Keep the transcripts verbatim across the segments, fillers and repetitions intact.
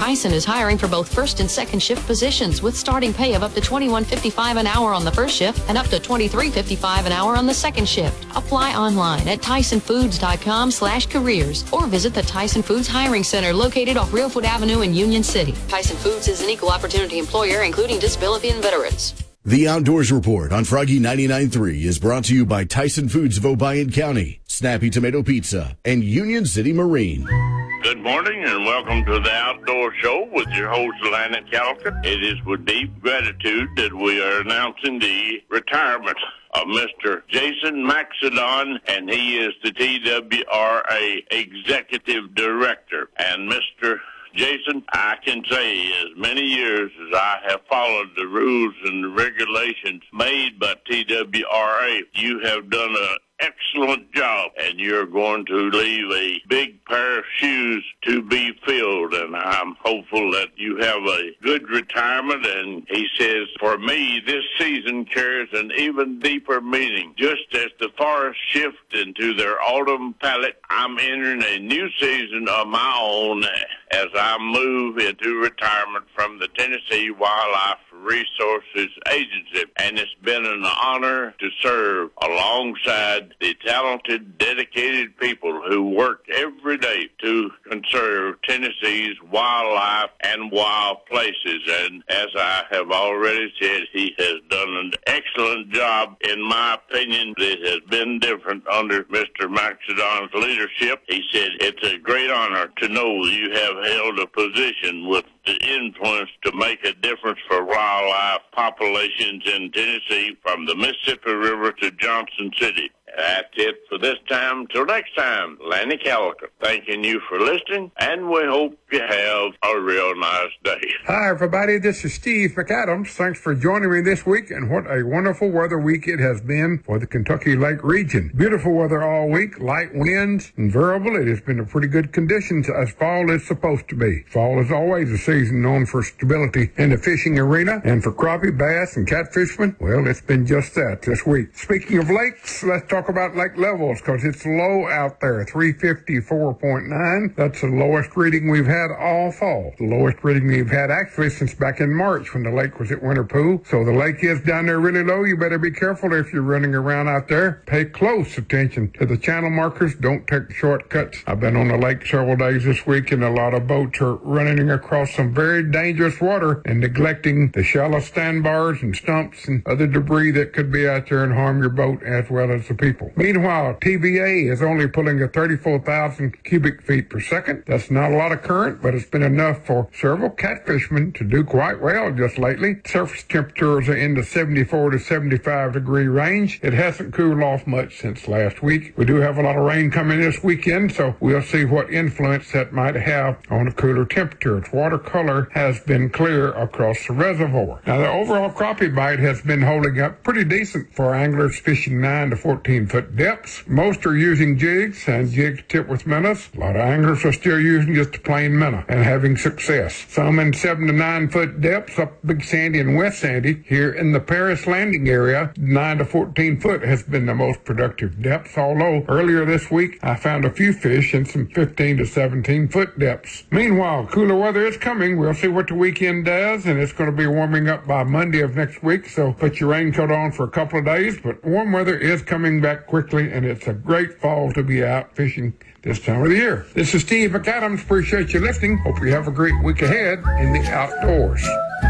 Tyson is hiring for both first and second shift positions with starting pay of up to twenty-one fifty-five an hour on the first shift and up to twenty-three fifty-five an hour on the second shift. Apply online at tysonfoods.com slash careers or visit the Tyson Foods Hiring Center located off Reelfoot Avenue in Union City. Tyson Foods is an equal opportunity employer, including disability and veterans. The Outdoors Report on Froggy ninety-nine point three is brought to you by Tyson Foods of Obion County, Snappy Tomato Pizza, and Union City Marine. Good morning and welcome to the Outdoor Show with your host, Lanny Callaghan. It is with deep gratitude that we are announcing the retirement of Mister Jason Maxedon, and he is the T W R A Executive Director. And Mister Jason, I can say as many years as I have followed the rules and the regulations made by T W R A, you have done an excellent job, and you're going to leave a big pair of shoes to be filled, and I'm hopeful that you have a good retirement. And he says, for me, this season carries an even deeper meaning. Just as the forests shift into their autumn palette, I'm entering a new season of my own as I move into retirement from the Tennessee Wildlife Resources Agency, and it's been an honor to serve alongside the talented, dedicated people who work every day to conserve Tennessee's wildlife and wild places. And as I have already said, he has done an excellent job. In my opinion, it has been different under Mister Maxedon's leadership. He said, it's a great honor to know you have held a position with the influence to make a difference for wildlife populations in Tennessee from the Mississippi River to Johnson City. That's it for this time. Till next time, Lanny Callaghan, thanking you for listening, and we hope you have a real nice day. Hi, everybody. This is Steve McAdams. Thanks for joining me this week, and what a wonderful weather week it has been for the Kentucky Lake region. Beautiful weather all week, light winds, and variable. It has been a pretty good conditions as fall is supposed to be. Fall is always a season known for stability in the fishing arena, and for crappie, bass, and catfishermen, well, it's been just that this week. Speaking of lakes, let's talk about lake levels, because it's low out there, three fifty-four point nine. That's the lowest reading we've had all fall. The lowest reading we've had actually since back in March when the lake was at Winter Pool. So the lake is down there really low. You better be careful if you're running around out there. Pay close attention to the channel markers. Don't take shortcuts. I've been on the lake several days this week, and a lot of boats are running across some very dangerous water and neglecting the shallow sandbars and stumps and other debris that could be out there and harm your boat as well as the people. Meanwhile, T V A is only pulling at thirty-four thousand cubic feet per second. That's not a lot of current, but it's been enough for several catfishermen to do quite well just lately. Surface temperatures are in the seventy-four to seventy-five degree range. It hasn't cooled off much since last week. We do have a lot of rain coming this weekend, so we'll see what influence that might have on a cooler temperature. Its water color has been clear across the reservoir. Now, the overall crappie bite has been holding up pretty decent for anglers fishing nine to fourteen foot depths. Most are using jigs and jigs tipped with minnows. A lot of anglers are still using just a plain minnow and having success. Some in seven to nine foot depths up Big Sandy and West Sandy. Here in the Paris Landing area, nine to fourteen foot has been the most productive depths, although earlier this week I found a few fish in some fifteen to seventeen foot depths. Meanwhile, cooler weather is coming. We'll see what the weekend does, and it's going to be warming up by Monday of next week, so put your raincoat on for a couple of days, but warm weather is coming back quickly, and it's a great fall to be out fishing this time of the year. This is Steve McAdams. Appreciate you listening. Hope you have a great week ahead in the outdoors.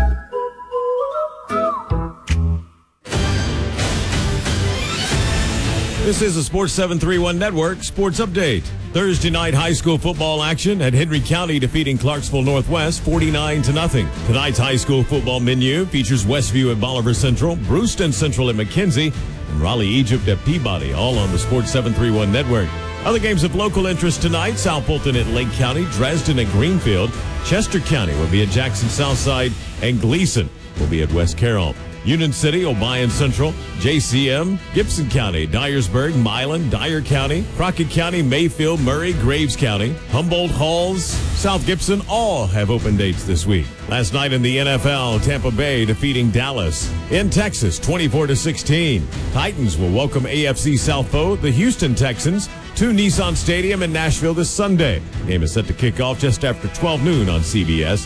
This is a Sports seven thirty-one Network Sports Update. Thursday night high school football action at Henry County defeating Clarksville Northwest forty-nine to nothing. Tonight's high school football menu features Westview at Bolivar Central, Brewston Central at McKenzie, and Raleigh Egypt at Peabody, all on the Sports seven thirty-one Network. Other games of local interest tonight: South Fulton at Lake County, Dresden at Greenfield, Chester County will be at Jackson Southside, and Gleason will be at West Carroll. Union City, Obion Central, J C M, Gibson County, Dyersburg, Milan, Dyer County, Crockett County, Mayfield, Murray, Graves County, Humboldt, Halls, South Gibson all have open dates this week. Last night in the N F L, Tampa Bay defeating Dallas. In Texas, twenty-four to sixteen. Titans will welcome A F C South Bow, the Houston Texans, to Nissan Stadium in Nashville this Sunday. The game is set to kick off just after twelve noon on C B S.